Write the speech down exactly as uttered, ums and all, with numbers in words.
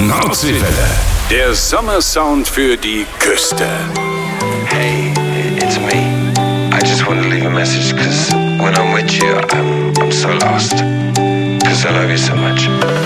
Nordseewelle. Der Sommersound für die Küste. Hey, it's me. I just want to leave a message because when I'm with you, I'm, I'm so lost. Because I love you so much.